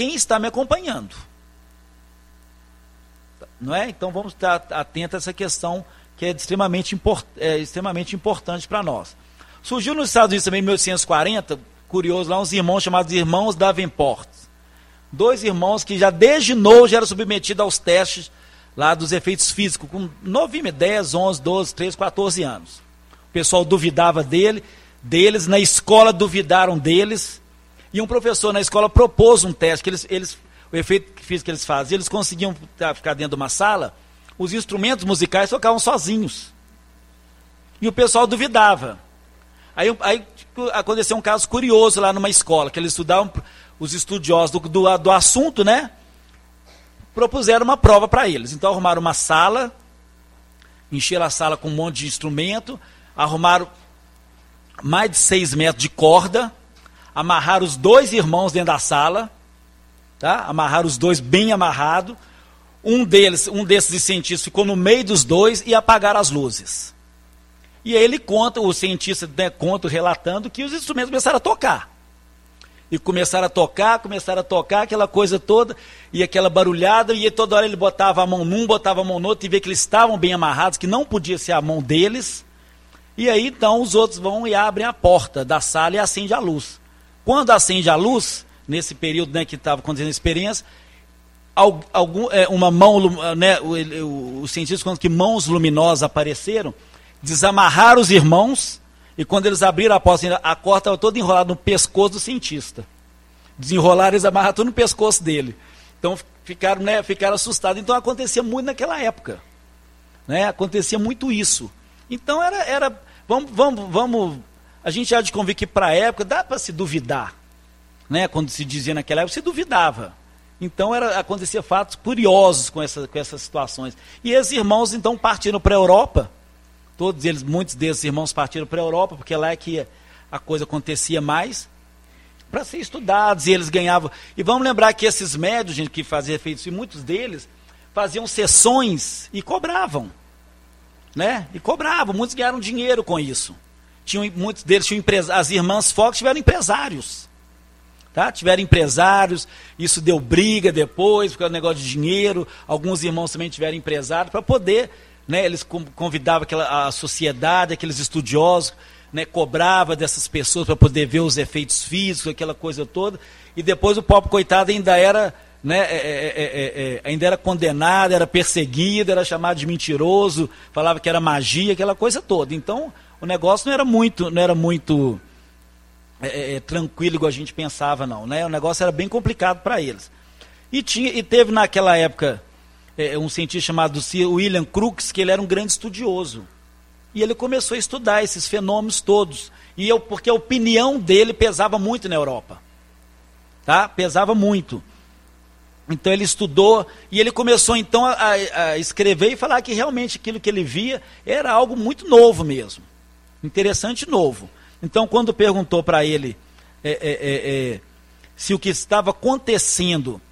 quem está me acompanhando. Não é? Então vamos estar atentos a essa questão que é extremamente importante para nós. Surgiu nos Estados Unidos também em 1840, curioso, lá uns irmãos chamados Irmãos Davenport. 2 irmãos que já desde novo eram submetidos aos testes lá dos efeitos físicos, com novinho, 10, 11, 12, 13, 14 anos. O pessoal duvidava deles, na escola duvidaram deles, e um professor na escola propôs um teste, que o efeito físico que eles faziam, eles conseguiam ficar dentro de uma sala, os instrumentos musicais tocavam sozinhos. E o pessoal duvidava. Aí aconteceu um caso curioso lá numa escola, que eles estudavam, os estudiosos do assunto, né? Propuseram uma prova para eles. Então arrumaram uma sala, encheram a sala com um monte de instrumento, arrumaram mais de 6 metros de corda, amarraram os 2 irmãos dentro da sala, tá? Amarraram os 2 bem amarrados. Um desses cientistas ficou no meio dos 2 e apagaram as luzes. E aí ele conta, o cientista, né, conta, relatando que os instrumentos começaram a tocar. E começaram a tocar, aquela coisa toda, e aquela barulhada, e toda hora ele botava a mão num, botava a mão no outro, e vê que eles estavam bem amarrados, que não podia ser a mão deles. E aí então os outros vão e abrem a porta da sala e acende a luz. Quando acende a luz, nesse período, né, que estava acontecendo a experiência, uma mão, né, os cientistas contam que mãos luminosas apareceram, desamarraram os irmãos, e quando eles abriram a porta, a corda estava toda enrolada no pescoço do cientista. Desenrolaram e eles amarraram tudo no pescoço dele. Então ficaram assustados. Então acontecia muito naquela época. Né? Acontecia muito isso. Então vamos, a gente há de convir que para a época dá para se duvidar. Né? Quando se dizia naquela época, se duvidava. Então acontecia fatos curiosos com essas situações. E esses irmãos então partiram para a Europa. Muitos desses irmãos partiram para a Europa, porque lá é que a coisa acontecia mais, para ser estudados, e eles ganhavam. E vamos lembrar que esses médios, gente, que faziam efeitos, e muitos deles faziam sessões e cobravam. Né? E cobravam, muitos ganharam dinheiro com isso. Muitos deles tinham empresários, as irmãs Fox tiveram empresários. Tá? Tiveram empresários, isso deu briga depois, porque era um negócio de dinheiro. Alguns irmãos também tiveram empresários para poder... Né, eles convidavam a sociedade, aqueles estudiosos, né, cobrava dessas pessoas para poder ver os efeitos físicos, aquela coisa toda, e depois o pobre coitado ainda era, né, ainda era condenado, era perseguido, era chamado de mentiroso, falava que era magia, aquela coisa toda. Então o negócio não era muito tranquilo igual a gente pensava, não, né? O negócio era bem complicado para eles. E teve naquela época um cientista chamado William Crookes, que ele era um grande estudioso. E ele começou a estudar esses fenômenos todos. Porque a opinião dele pesava muito na Europa. Tá? Pesava muito. Então ele estudou, e ele começou então a escrever e falar que realmente aquilo que ele via era algo muito novo mesmo. Interessante e novo. Então quando perguntou para ele se o que estava acontecendo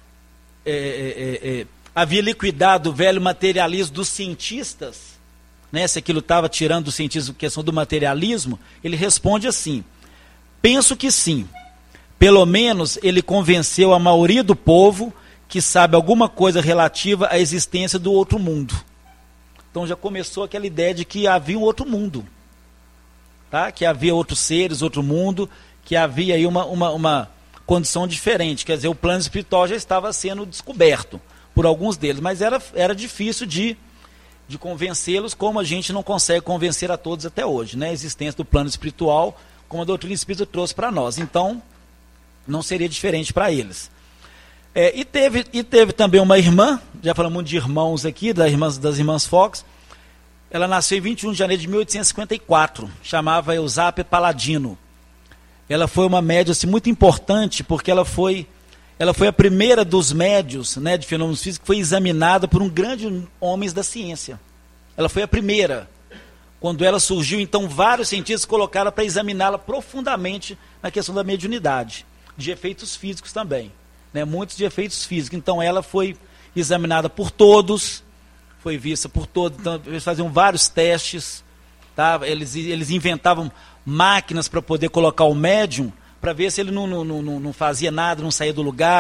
havia liquidado o velho materialismo dos cientistas, né, se aquilo estava tirando do cientismo a questão do materialismo, ele responde assim: penso que sim. Pelo menos ele convenceu a maioria do povo que sabe alguma coisa relativa à existência do outro mundo. Então já começou aquela ideia de que havia um outro mundo, tá? Que havia outros seres, outro mundo, que havia aí uma condição diferente. Quer dizer, o plano espiritual já estava sendo descoberto por alguns deles, mas era difícil de convencê-los, como a gente não consegue convencer a todos até hoje, né? A existência do plano espiritual, como a doutrina espírita trouxe para nós. Então, não seria diferente para eles. E teve também uma irmã, já falamos muito de irmãos aqui, das irmãs Fox. Ela nasceu em 21 de janeiro de 1854, chamava Eusápia Paladino. Ela foi uma médium assim, muito importante, porque ela foi a primeira dos médios, né, de fenômenos físicos, que foi examinada por um grande homem da ciência. Ela foi a primeira. Quando ela surgiu, então, vários cientistas colocaram para examiná-la profundamente na questão da mediunidade, de efeitos físicos também. Né, muitos de efeitos físicos. Então, ela foi examinada por todos, foi vista por todos. Então, eles faziam vários testes, tá? Eles inventavam máquinas para poder colocar o médium, para ver se ele não fazia nada, não saía do lugar.